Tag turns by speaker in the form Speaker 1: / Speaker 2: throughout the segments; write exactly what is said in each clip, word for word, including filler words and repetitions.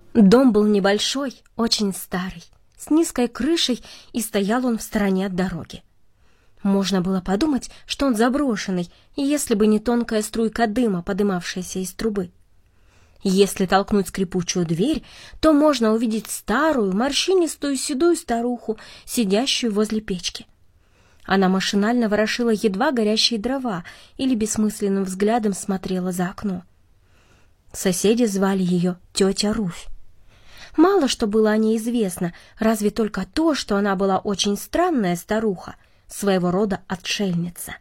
Speaker 1: Дом был небольшой, очень старый, с низкой крышей, и стоял он в стороне от дороги. Можно было подумать, что он заброшенный, если бы не тонкая струйка дыма, подымавшаяся из трубы. Если толкнуть скрипучую дверь, то можно увидеть старую, морщинистую, седую старуху, сидящую возле печки. Она машинально ворошила едва горящие дрова или бессмысленным взглядом смотрела за окно. Соседи звали ее тетя Руфь. Мало что было о ней известно, разве только то, что она была очень странная старуха, своего рода отшельница.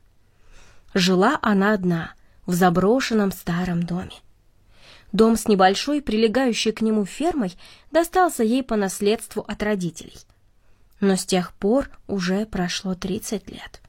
Speaker 1: Жила она одна, в заброшенном старом доме. Дом с небольшой, прилегающей к нему фермой, достался ей по наследству от родителей. Но с тех пор уже прошло тридцать лет.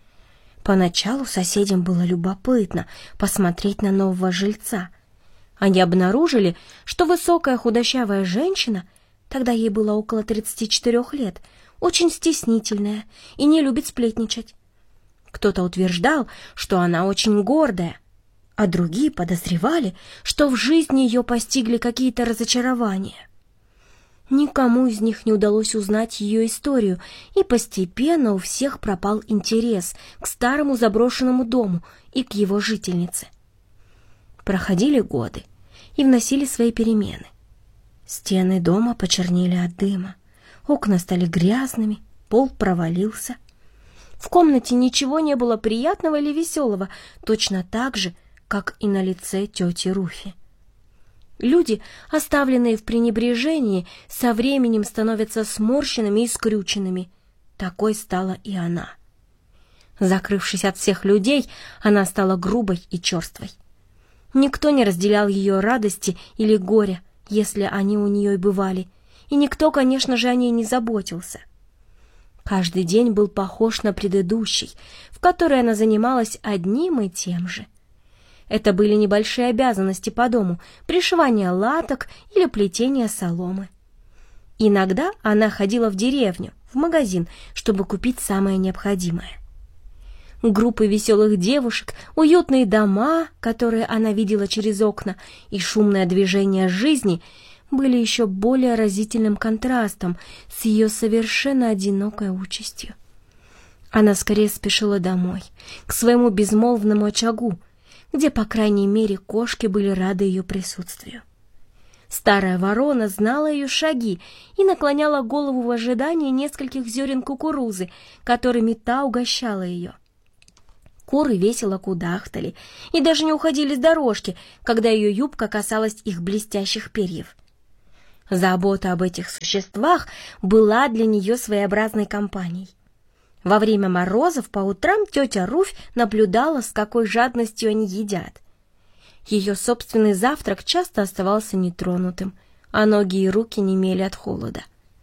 Speaker 1: Поначалу соседям было любопытно посмотреть на нового жильца. Они обнаружили, что высокая худощавая женщина, тогда ей было около тридцати четырёх лет, очень стеснительная и не любит сплетничать. Кто-то утверждал, что она очень гордая, а другие подозревали, что в жизни ее постигли какие-то разочарования. Никому из них не удалось узнать ее историю, и постепенно у всех пропал интерес к старому заброшенному дому и к его жительнице. Проходили годы и вносили свои перемены. Стены дома почернели от дыма, окна стали грязными, пол провалился. В комнате ничего не было приятного или веселого, точно так же, как и на лице тети Руфи. Люди, оставленные в пренебрежении, со временем становятся сморщенными и скрюченными. Такой стала и она. Закрывшись от всех людей, она стала грубой и черствой. Никто не разделял ее радости или горя, если они у нее и бывали, и никто, конечно же, о ней не заботился. Каждый день был похож на предыдущий, в который она занималась одним и тем же. Это были небольшие обязанности по дому, пришивание латок или плетение соломы. Иногда она ходила в деревню, в магазин, чтобы купить самое необходимое. Группы веселых девушек, уютные дома, которые она видела через окна, и шумное движение жизни были еще более разительным контрастом с ее совершенно одинокой участью. Она скорее спешила домой, к своему безмолвному очагу, где, по крайней мере, кошки были рады ее присутствию. Старая ворона знала ее шаги и наклоняла голову в ожидании нескольких зерен кукурузы, которыми та угощала ее. Куры весело кудахтали и даже не уходили с дорожки, когда ее юбка касалась их блестящих перьев. Забота об этих существах была для нее своеобразной компанией. Во время морозов по утрам тетя Руфь наблюдала, с какой жадностью они едят. Ее собственный завтрак часто оставался нетронутым, а ноги и руки немели от холода.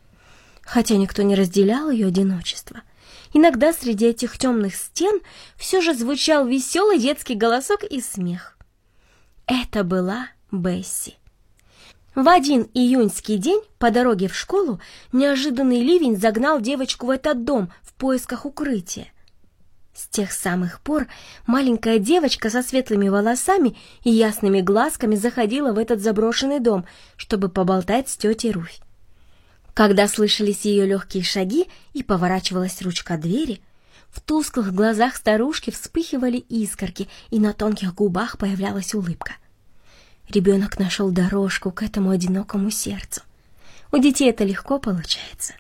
Speaker 1: Хотя никто не разделял ее одиночество, иногда среди этих темных стен все же звучал веселый детский голосок и смех. Это была Бесси. В один июньский день по дороге в школу неожиданный ливень загнал девочку в этот дом в поисках укрытия. С тех самых пор маленькая девочка со светлыми волосами и ясными глазками заходила в этот заброшенный дом, чтобы поболтать с тетей Руфь. Когда слышались ее легкие шаги и поворачивалась ручка двери, в тусклых глазах старушки вспыхивали искорки, и на тонких губах появлялась улыбка. Ребенок нашел дорожку к этому одинокому сердцу. У детей это легко получается.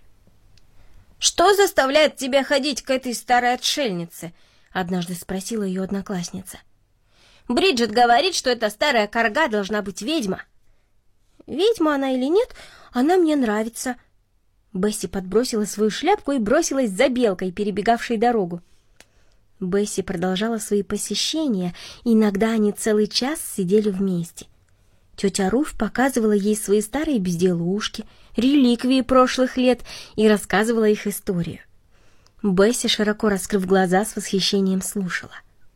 Speaker 1: «Что заставляет тебя ходить к этой старой отшельнице?» — однажды спросила ее одноклассница. «Бриджит говорит, что эта старая карга должна быть ведьма». «Ведьма она или нет, она мне нравится». Бесси подбросила свою шляпку и бросилась за белкой, перебегавшей дорогу. Бесси продолжала свои посещения, и иногда они целый час сидели вместе. Тетя Руфь показывала ей свои старые безделушки, реликвии прошлых лет и рассказывала их историю. Бесси, широко раскрыв глаза, с восхищением слушала.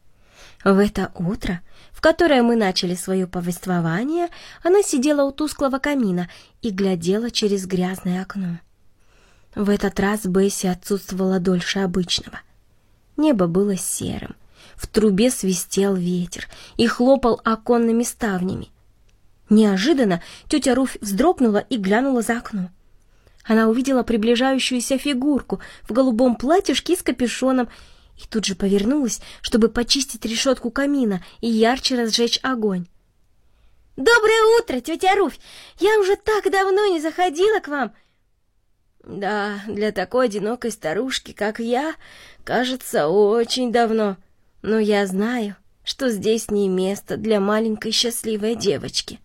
Speaker 1: В это утро, в которое мы начали свое повествование, она сидела у тусклого камина и глядела через грязное окно. В этот раз Бесси отсутствовала дольше обычного. Небо было серым, в трубе свистел ветер и хлопал оконными ставнями. Неожиданно тетя Руфь вздрогнула и глянула за окно. Она увидела приближающуюся фигурку в голубом платьишке с капюшоном и тут же повернулась, чтобы почистить решетку камина и ярче разжечь огонь. «Доброе утро, тетя Руфь! Я уже так давно не заходила к вам!» «Да, для такой одинокой старушки, как я, кажется, очень давно. Но я знаю, что здесь не место для маленькой счастливой девочки».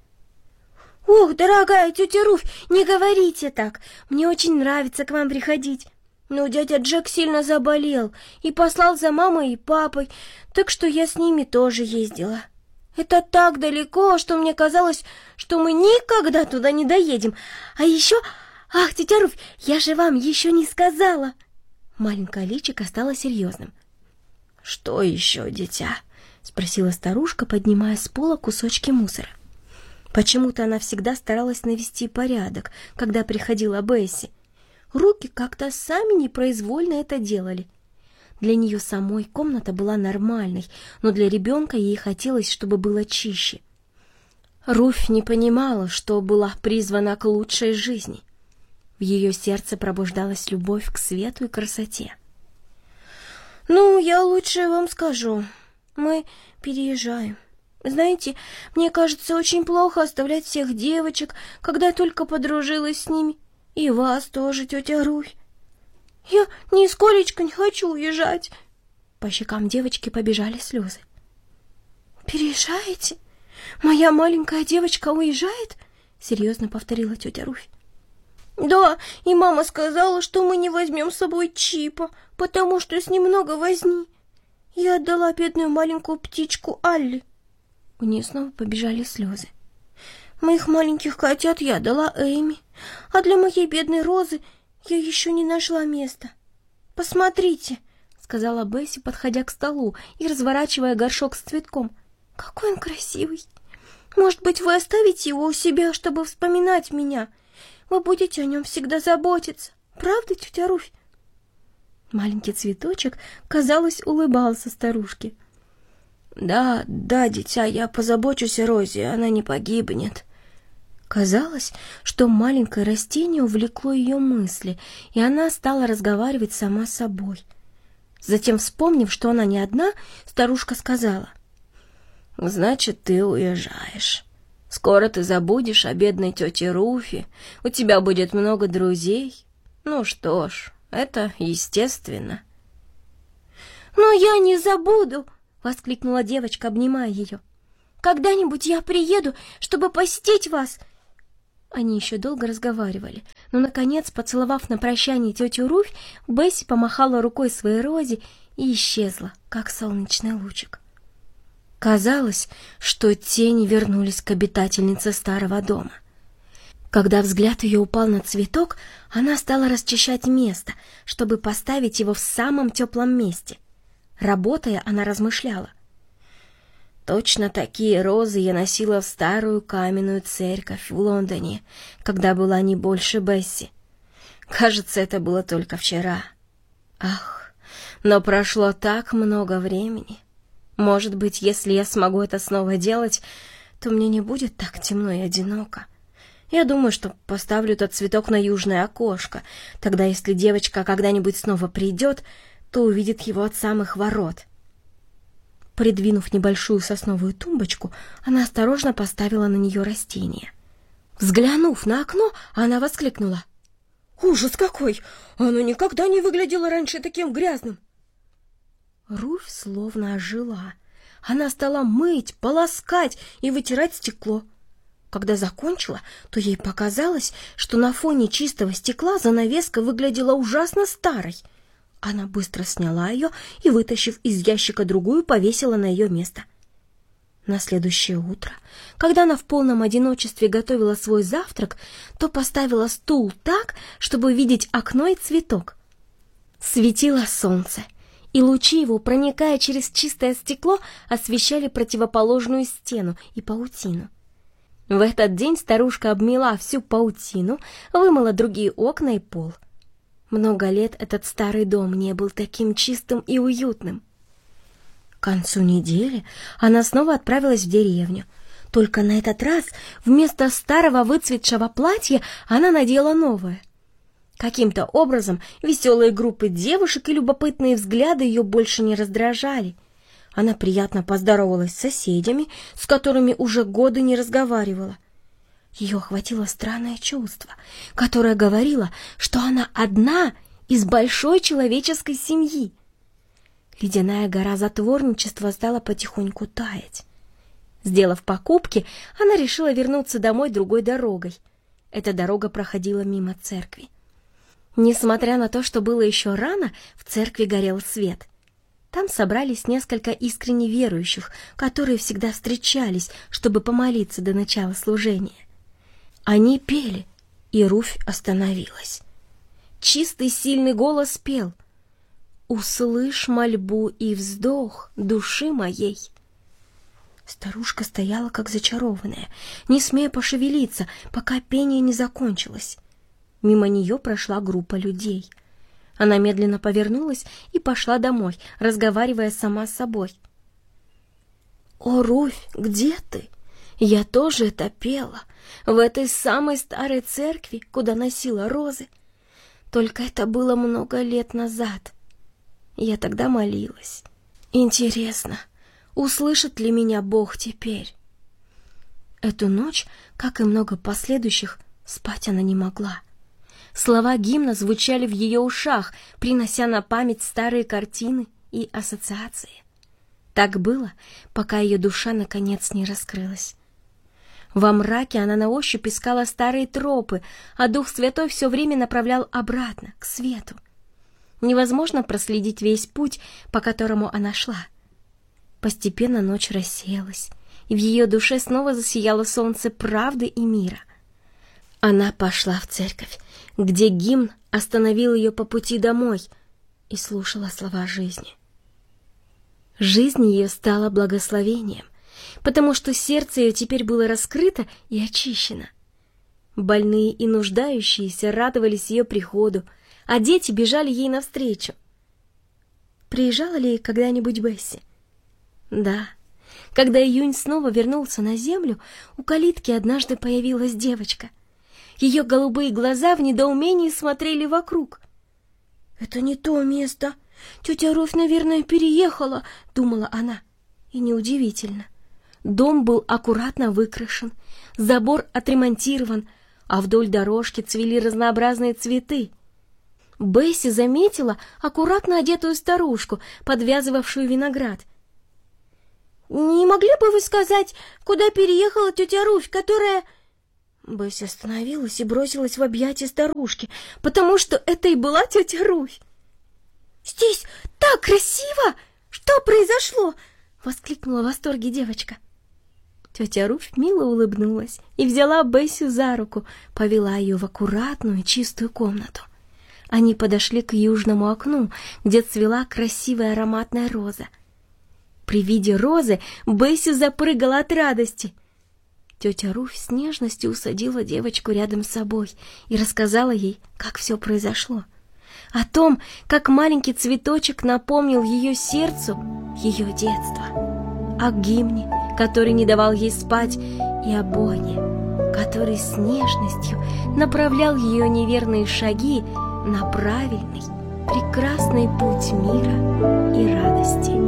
Speaker 1: «Ох, дорогая тетя Руфь, не говорите так! Мне очень нравится к вам приходить. Но дядя Джек сильно заболел и послал за мамой и папой, так что я с ними тоже ездила. Это так далеко, что мне казалось, что мы никогда туда не доедем. А еще... Ах, тетя Руфь, я же вам еще не сказала!» Маленькое личико стало серьезным. «Что еще, дитя?» — спросила старушка, поднимая с пола кусочки мусора. Почему-то она всегда старалась навести порядок, когда приходила Бесси. Руки как-то сами непроизвольно это делали. Для нее самой комната была нормальной, но для ребенка ей хотелось, чтобы было чище. Руфь не понимала, что была призвана к лучшей жизни. В ее сердце пробуждалась любовь к свету и красоте. «Ну, я лучше вам скажу. Мы переезжаем. Знаете, мне кажется, очень плохо оставлять всех девочек, когда я только подружилась с ними. И вас тоже, тетя Руфь. Я нисколечко не хочу уезжать». По щекам девочки побежали слезы. «Переезжаете? Моя маленькая девочка уезжает?» — серьезно повторила тетя Руфь. «Да, и мама сказала, что мы не возьмем с собой Чипа, потому что с ним много возни. Я отдала бедную маленькую птичку Алли». У нее снова побежали слезы. «Моих маленьких котят я дала Эми, а для моей бедной Розы я еще не нашла места. Посмотрите», — сказала Бесси, подходя к столу и разворачивая горшок с цветком. «Какой он красивый! Может быть, вы оставите его у себя, чтобы вспоминать меня? Вы будете о нем всегда заботиться, правда, тетя Руфь?» Маленький цветочек, казалось, улыбался старушке. «Да, да, дитя, я позабочусь о Розе, она не погибнет». Казалось, что маленькое растение увлекло ее мысли, и она стала разговаривать сама с собой. Затем, вспомнив, что она не одна, старушка сказала: «Значит, ты уезжаешь. Скоро ты забудешь о бедной тете Руфи, у тебя будет много друзей. Ну что ж, это естественно». «Но я не забуду!» — воскликнула девочка, обнимая ее. «Когда-нибудь я приеду, чтобы посетить вас!» Они еще долго разговаривали, но, наконец, поцеловав на прощание тетю Руфь, Бесси помахала рукой своей Розе и исчезла, как солнечный лучик. Казалось, что тени вернулись к обитательнице старого дома. Когда взгляд ее упал на цветок, она стала расчищать место, чтобы поставить его в самом теплом месте. Работая, она размышляла. Точно такие розы я носила в старую каменную церковь в Лондоне, когда была не больше Бесси. Кажется, это было только вчера. Ах, но прошло так много времени. Может быть, если я смогу это снова делать, то мне не будет так темно и одиноко. Я думаю, что поставлю этот цветок на южное окошко. Тогда, если девочка когда-нибудь снова придет, то увидит его от самых ворот. Придвинув небольшую сосновую тумбочку, она осторожно поставила на нее растение. Взглянув на окно, она воскликнула: «Ужас какой! Оно никогда не выглядело раньше таким грязным!» Руфь словно ожила. Она стала мыть, полоскать и вытирать стекло. Когда закончила, то ей показалось, что на фоне чистого стекла занавеска выглядела ужасно старой. Она быстро сняла ее и, вытащив из ящика другую, повесила на ее место. На следующее утро, когда она в полном одиночестве готовила свой завтрак, то поставила стул так, чтобы видеть окно и цветок. Светило солнце, и лучи его, проникая через чистое стекло, освещали противоположную стену и паутину. В этот день старушка обмела всю паутину, вымыла другие окна и пол. Много лет этот старый дом не был таким чистым и уютным. К концу недели она снова отправилась в деревню. Только на этот раз вместо старого выцветшего платья она надела новое. Каким-то образом веселые группы девушек и любопытные взгляды ее больше не раздражали. Она приятно поздоровалась с соседями, с которыми уже годы не разговаривала. Ее охватило странное чувство, которое говорило, что она одна из большой человеческой семьи. Ледяная гора затворничества стала потихоньку таять. Сделав покупки, она решила вернуться домой другой дорогой. Эта дорога проходила мимо церкви. Несмотря на то, что было еще рано, в церкви горел свет. Там собрались несколько искренне верующих, которые всегда встречались, чтобы помолиться до начала служения. Они пели, и Руфь остановилась. Чистый сильный голос пел: «Услышь мольбу и вздох души моей». Старушка стояла как зачарованная, не смея пошевелиться, пока пение не закончилось. Мимо нее прошла группа людей. Она медленно повернулась и пошла домой, разговаривая сама с собой. «О, Руфь, где ты? Я тоже это пела, в этой самой старой церкви, куда носила розы. Только это было много лет назад. Я тогда молилась. Интересно, услышит ли меня Бог теперь?» Эту ночь, как и много последующих, спать она не могла. Слова гимна звучали в ее ушах, принося на память старые картины и ассоциации. Так было, пока ее душа наконец не раскрылась. Во мраке она на ощупь искала старые тропы, а Дух Святой все время направлял обратно, к свету. Невозможно проследить весь путь, по которому она шла. Постепенно ночь рассеялась, и в ее душе снова засияло солнце правды и мира. Она пошла в церковь, где гимн остановил ее по пути домой, и слушала слова жизни. Жизнь ее стала благословением, потому что сердце ее теперь было раскрыто и очищено. Больные и нуждающиеся радовались ее приходу, а дети бежали ей навстречу. Приезжала ли когда-нибудь Бесси? Да. Когда июнь снова вернулся на землю, у калитки однажды появилась девочка. Ее голубые глаза в недоумении смотрели вокруг. «Это не то место. Тетя Руфь, наверное, переехала», — думала она. И неудивительно. Дом был аккуратно выкрашен, забор отремонтирован, а вдоль дорожки цвели разнообразные цветы. Бесси заметила аккуратно одетую старушку, подвязывавшую виноград. «Не могли бы вы сказать, куда переехала тетя Руфь, которая...» Бесси остановилась и бросилась в объятия старушки, потому что это и была тетя Руфь. «Здесь так красиво! Что произошло?» — воскликнула в восторге девочка. Тетя Руфь мило улыбнулась и взяла Бессю за руку, повела ее в аккуратную чистую комнату. Они подошли к южному окну, где цвела красивая ароматная роза. При виде розы Бесси запрыгала от радости. Тетя Руфь с нежностью усадила девочку рядом с собой и рассказала ей, как все произошло. О том, как маленький цветочек напомнил ее сердцу ее детство. О гимне, который не давал ей спать, и о Боге, который с нежностью направлял ее неверные шаги на правильный, прекрасный путь мира и радости.